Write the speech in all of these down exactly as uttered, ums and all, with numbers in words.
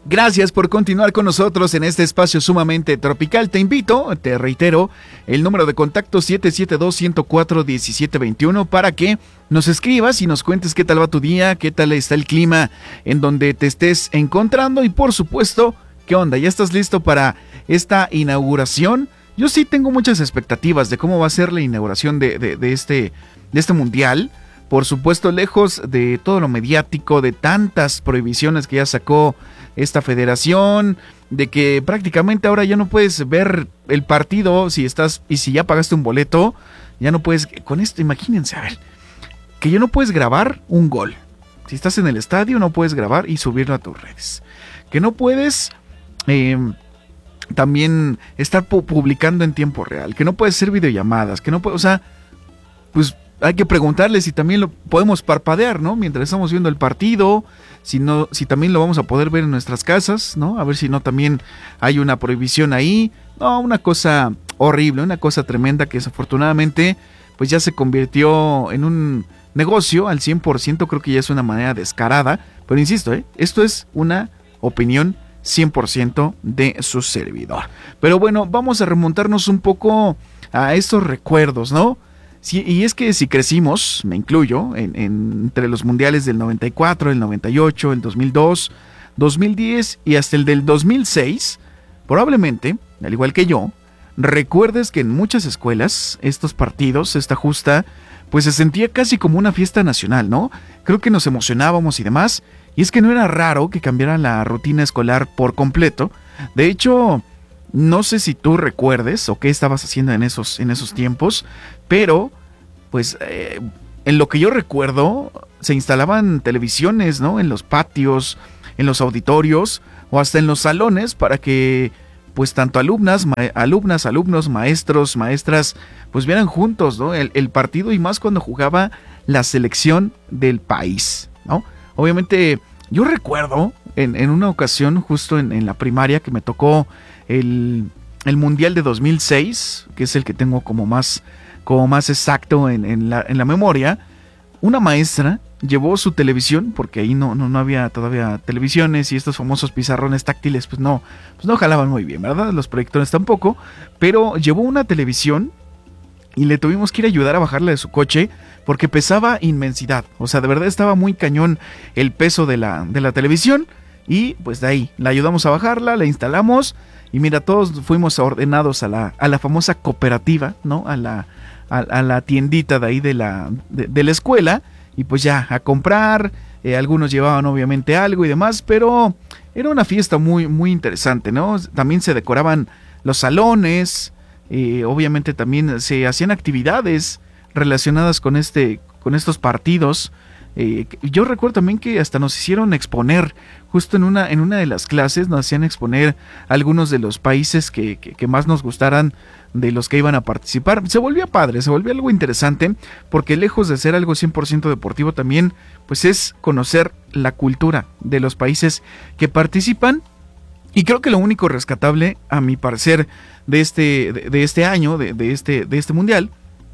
Gracias por continuar con nosotros en este espacio sumamente tropical. Te invito, te reitero, el número de contacto siete siete dos, uno cero cuatro, uno siete dos uno para que nos escribas y nos cuentes qué tal va tu día, qué tal está el clima en donde te estés encontrando y por supuesto, ¿qué onda? ¿Ya estás listo para esta inauguración? Yo sí tengo muchas expectativas de cómo va a ser la inauguración de, de, de, este, de este mundial. Por supuesto, lejos de todo lo mediático, de tantas prohibiciones que ya sacó esta federación, de que prácticamente ahora ya no puedes ver el partido si estás y si ya pagaste un boleto, ya no puedes. Con esto, imagínense, a ver, que ya no puedes grabar un gol. Si estás en el estadio, no puedes grabar y subirlo a tus redes. Que no puedes eh, también estar publicando en tiempo real. Que no puedes hacer videollamadas. Que no puedes, o sea, pues hay que preguntarle si también lo podemos parpadear, ¿no? Mientras estamos viendo el partido, si no, si también lo vamos a poder ver en nuestras casas, ¿no? A ver si no también hay una prohibición ahí. No, una cosa horrible, una cosa tremenda que desafortunadamente pues ya se convirtió en un negocio al cien por ciento, creo que ya es una manera descarada, pero insisto, ¿eh? Esto es una opinión cien por ciento de su servidor. Pero bueno, vamos a remontarnos un poco a estos recuerdos, ¿no? Sí, y es que si crecimos, me incluyo, en, en, entre los mundiales del noventa y cuatro, el noventa y ocho, el dos mil dos, dos mil diez y hasta el del dos mil seis, probablemente, al igual que yo, recuerdes que en muchas escuelas estos partidos, esta justa, pues se sentía casi como una fiesta nacional, ¿no? Creo que nos emocionábamos y demás, y es que no era raro que cambiara la rutina escolar por completo. De hecho, no sé si tú recuerdes o qué estabas haciendo en esos, en esos tiempos, pero pues eh, en lo que yo recuerdo se instalaban televisiones, ¿no? En los patios, en los auditorios o hasta en los salones para que pues tanto alumnas, ma- alumnas, alumnos, maestros, maestras pues vieran juntos, ¿no? El, el partido y más cuando jugaba la selección del país, ¿no? Obviamente yo recuerdo en, en una ocasión justo en, en la primaria que me tocó el, el Mundial de dos mil seis, que es el que tengo como más, como más exacto en, en, la, en la memoria. Una maestra llevó su televisión, porque ahí no, no, no había todavía televisiones y estos famosos pizarrones táctiles pues no, pues no jalaban muy bien, ¿verdad? Los proyectores tampoco, pero llevó una televisión y le tuvimos que ir a ayudar a bajarla de su coche porque pesaba inmensidad. O sea, de verdad estaba muy cañón el peso de la, de la televisión. Y pues de ahí, la ayudamos a bajarla, la instalamos. Y mira, todos fuimos ordenados a la, a la famosa cooperativa, ¿no? A la, a, a la tiendita de ahí de la, de, de la escuela. Y pues ya, a comprar. Eh, algunos llevaban obviamente algo y demás. Pero era una fiesta muy, muy interesante, ¿no? También se decoraban los salones. Eh, obviamente también se hacían actividades relacionadas con este, con estos partidos. Eh, yo recuerdo también que hasta nos hicieron exponer, justo en una, en una de las clases, nos hacían exponer algunos de los países que, que, que más nos gustaran de los que iban a participar. Se volvía padre, se volvía algo interesante, porque lejos de ser algo cien por ciento deportivo también, pues es conocer la cultura de los países que participan. Y creo que lo único rescatable, a mi parecer, de este, de, de este año, de, de, este, de este mundial,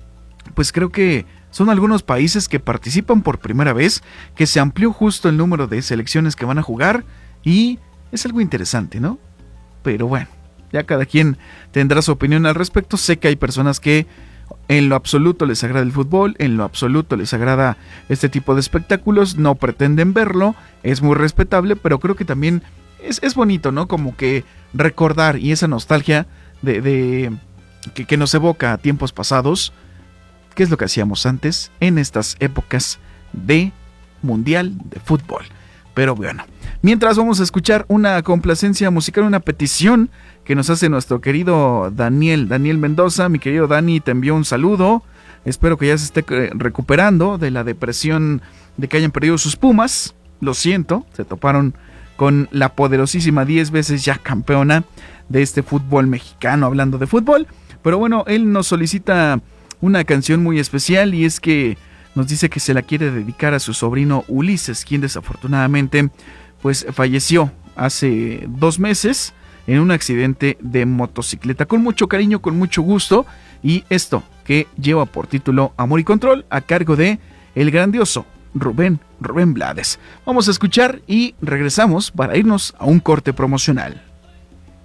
pues creo que son algunos países que participan por primera vez, que se amplió justo el número de selecciones que van a jugar y es algo interesante, ¿no? Pero bueno, ya cada quien tendrá su opinión al respecto. Sé que hay personas que en lo absoluto les agrada el fútbol, en lo absoluto les agrada este tipo de espectáculos, no pretenden verlo, es muy respetable, pero creo que también es, es bonito, ¿no? Como que recordar y esa nostalgia de, de que, que nos evoca a tiempos pasados. ¿Qué es lo que hacíamos antes en estas épocas de mundial de fútbol? Pero bueno, mientras vamos a escuchar una complacencia musical, una petición que nos hace nuestro querido Daniel, Daniel Mendoza. Mi querido Dani, te envío un saludo. Espero que ya se esté recuperando de la depresión de que hayan perdido sus Pumas. Lo siento, se toparon con la poderosísima diez veces ya campeona de este fútbol mexicano, hablando de fútbol. Pero bueno, él nos solicita una canción muy especial y es que nos dice que se la quiere dedicar a su sobrino Ulises, quien desafortunadamente pues falleció hace dos meses en un accidente de motocicleta. Con mucho cariño, con mucho gusto, y esto que lleva por título Amor y Control, a cargo de el grandioso Rubén, Rubén Blades. Vamos a escuchar y regresamos para irnos a un corte promocional.